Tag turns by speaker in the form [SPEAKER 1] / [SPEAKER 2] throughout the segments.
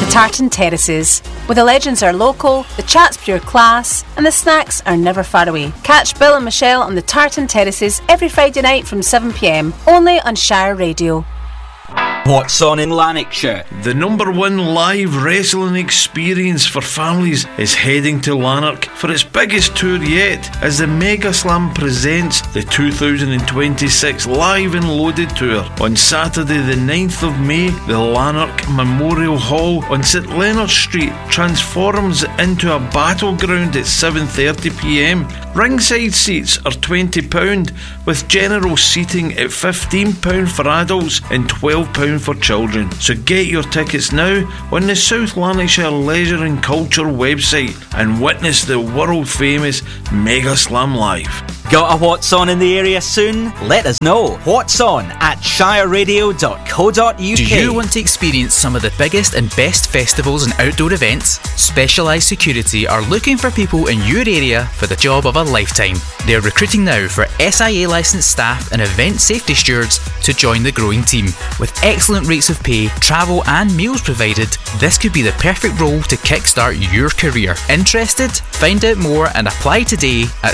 [SPEAKER 1] Tartan Terraces. Where the legends are local, the chat's pure class, and the snacks are never far away. Catch Bill and Michelle on the Tartan Terraces every Friday night from 7pm, only on Shire Radio.
[SPEAKER 2] What's on in Lanarkshire?
[SPEAKER 3] The #1 live wrestling experience for families is heading to Lanark for its biggest tour yet, as the Mega Slam presents the 2026 Live and Loaded Tour. On Saturday the 9th of May, the Lanark Memorial Hall on St Leonard Street transforms into a battleground at 7:30pm. Ringside seats are £20, with general seating at £15 for adults and £12 for children. So get your tickets now on the South Lanarkshire Leisure and Culture website and witness the world famous Mega Slam live.
[SPEAKER 2] Got a What's On in the area soon? Let us know. What's On at shireradio.co.uk.
[SPEAKER 4] Do you want to experience some of the biggest and best festivals and outdoor events? Specialised Security are looking for people in your area for the job of a lifetime. They're recruiting now for SIA licensed staff and event safety stewards to join the growing team. With excellent rates of pay, travel and meals provided, this could be the perfect role to kickstart your career. Interested? Find out more and apply today at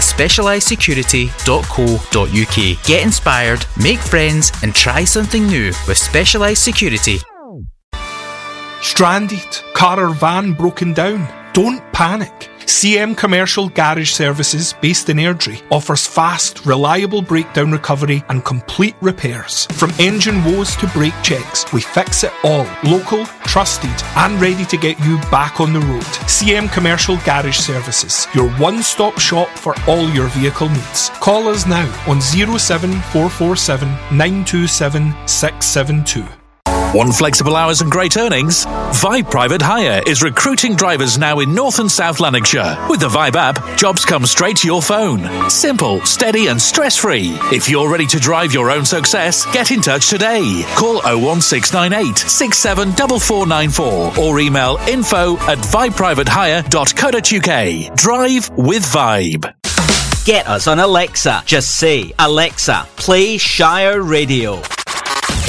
[SPEAKER 4] specialisedsecurity.co.uk. Get inspired, make friends and try something new with Specialised Security.
[SPEAKER 5] Stranded? Car or van broken down? Don't panic. CM Commercial Garage Services, based in Airdrie, offers fast, reliable breakdown recovery and complete repairs. From engine woes to brake checks, we fix it all. Local, trusted and ready to get you back on the road. CM Commercial Garage Services, your one-stop shop for all your vehicle needs. Call us now on 07447 927 672.
[SPEAKER 6] Want flexible hours and great earnings? Vibe Private Hire is recruiting drivers now in North and South Lanarkshire. With the Vibe app, jobs come straight to your phone. Simple, steady and stress-free. If you're ready to drive your own success, get in touch today. Call 01698 674494 or email info@vibeprivatehire.co.uk. Drive with Vibe.
[SPEAKER 2] Get us on Alexa. Just say, Alexa, play Shire Radio.